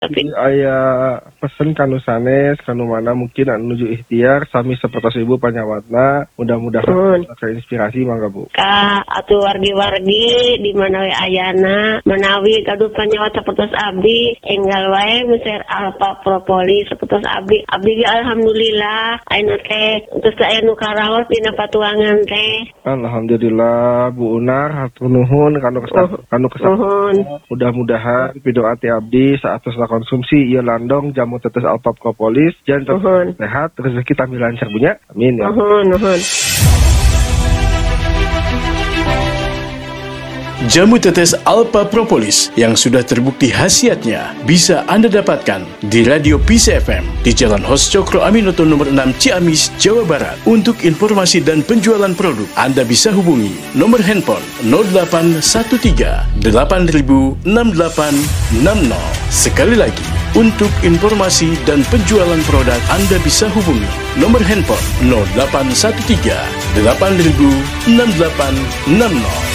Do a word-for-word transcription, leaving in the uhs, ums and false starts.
Tapi aya pesen kanu sanes kanu mana mungkin anu nuju ikhtiar sami sapertos ibu panyawatna mudah-mudahan Nuhun. inspirasi mangga Bu. Ka atuh wargi-wargi di mana we ayana menawi gaduh panyawat sapertos abdi enggal wae meser alpa propolis sapertos abdi. Abdi ge alhamdulillah ayeuna teh geus aya nu karaos dina patuangan teh. Alhamdulillah Bu Unar hatur nuhun kanu kesah kanu kesah. Mudah-mudahan pidoa ti abdi saatosna konsumsi ieu landong jamu tetes alpa propolis jangan sehat rezeki tami lancar punya. Amin ya. Nuhun nuhun. Jamu tetes Alpha Propolis yang sudah terbukti khasiatnya bisa Anda dapatkan di Radio Peace F M di Jalan Hos Cokro Aminoto nomor enam Ciamis, Jawa Barat. Untuk informasi dan penjualan produk, Anda bisa hubungi nomor handphone nol delapan satu tiga delapan nol enam delapan enam nol. Sekali lagi, untuk informasi dan penjualan produk, Anda bisa hubungi nomor handphone nol delapan satu tiga delapan nol enam delapan enam nol.